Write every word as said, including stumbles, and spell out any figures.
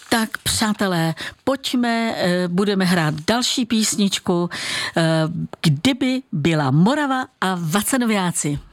Tak přátelé, pojďme, budeme hrát další písničku, Kdyby byla Morava a Vacanoviáci.